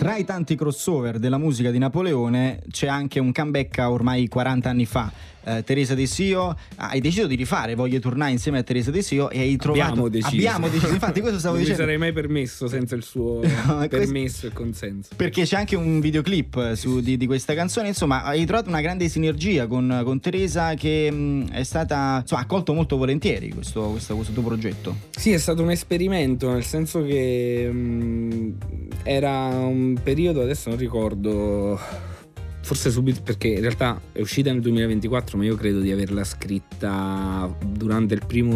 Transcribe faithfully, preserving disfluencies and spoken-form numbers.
tra i tanti crossover della musica di Napoleone c'è anche un comeback a ormai quaranta anni fa. Uh, Teresa De Sio, hai deciso di rifare Voglio tornare insieme a Teresa De Sio e hai trovato abbiamo deciso, abbiamo deciso infatti questo stavo non dicendo, mi sarei mai permesso senza il suo no, permesso e consenso, perché c'è anche un videoclip su, di, di questa canzone. Insomma, hai trovato una grande sinergia con, con Teresa che mh, è stata, insomma, accolto molto volentieri questo, questo, questo tuo progetto. Sì, è stato un esperimento, nel senso che mh, era un periodo, adesso non ricordo, forse subito, perché in realtà è uscita nel duemilaventiquattro, ma io credo di averla scritta durante il primo